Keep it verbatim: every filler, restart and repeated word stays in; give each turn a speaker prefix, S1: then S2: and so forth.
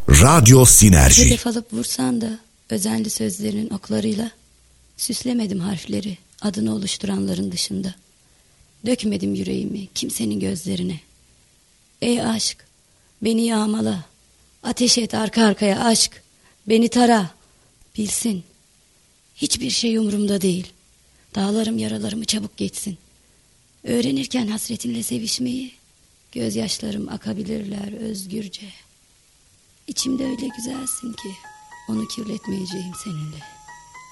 S1: Radyo Sinerji.
S2: Hedef alıp vursan da özenli sözlerinin oklarıyla süslemedim harfleri adını oluşturanların dışında. Dökmedim yüreğimi kimsenin gözlerine. Ey aşk, beni yağmala, ateş et arka arkaya aşk, beni tara, bilsin. Hiçbir şey umurumda değil. Dağlarım yaralarımı çabuk geçsin. Öğrenirken hasretinle sevişmeyi, gözyaşlarım akabilirler özgürce. İçimde öyle güzelsin ki onu kirletmeyeceğim seninle.